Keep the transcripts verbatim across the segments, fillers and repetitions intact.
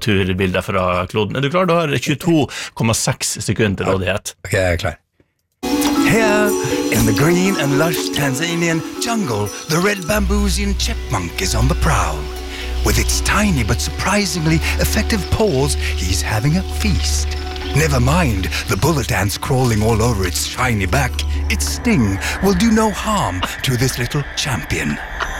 naturbilder fra kloden. Er du klar? Du har tjueto komma seks sekunder til rådighet. Ok, jeg er klar. Here, in the green and lush Tanzanian jungle, the red bamboosian chipmunk is on the prowl. With its tiny but surprisingly effective paws, he's having a feast. Never mind the bullet ants crawling all over its shiny back. Its sting will do no harm to this little champion.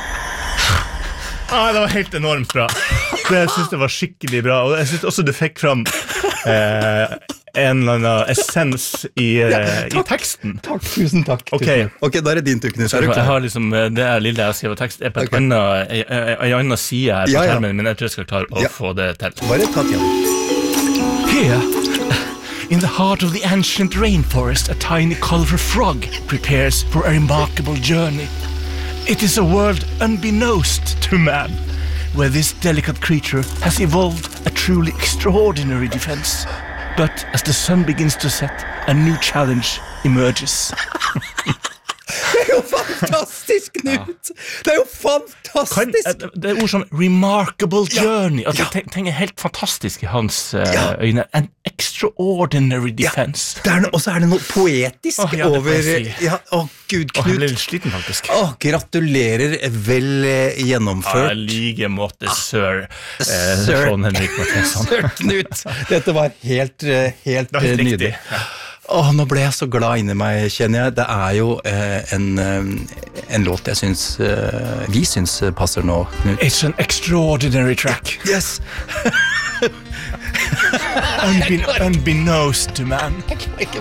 Ah, det var helt enormt bra. Det synes jeg var skikkelig bra. Og jeg synes også du fikk fram eh, en eller annen essens i, eh, i teksten. Takk, tusen takk. Okay. Ok, da er det din tur, Knut. Er du Jeg klar? har liksom, det er lille jeg har skrevet tekst er på et Ok. annet, en, en annen side her på Ja, ja. skjermen, men jeg tror jeg skal klare å Ja. få det til. Bare ta tiden. Here, in the heart of the ancient rainforest, a tiny colorful frog prepares for a remarkable journey. It is a world unbeknownst to man, where this delicate creature has evolved a truly extraordinary defense. But as the sun begins to set, a new challenge emerges. Det er jo fantastisk, Knut! Det er jo Kan, fantastisk! det er ord som remarkable Ja, journey, altså ja. ting, ting er helt fantastisk i hans uh, Ja. øyne. An extraordinary defense. Det er no, og så er det noe poetisk Åh, ja, det får over... jeg si. Ja, å Gud, Og jeg ble Knut. litt sliten faktisk. Åh, gratulerer, vel eh, Ja, gjennomført. like måte, sir. Eh, Sir. Trond Henrik Mathesson. Sir Knut, dette var helt, eh, helt, Det var helt eh, nydelig. riktig. Åh, nå ble jeg så glad inni meg, kjenner jeg. Det er jo eh, en, eh, en låt jeg syns, eh, vi syns passer nå, Knut. It's an extraordinary track. Yes! Unbe unbeknownst to man.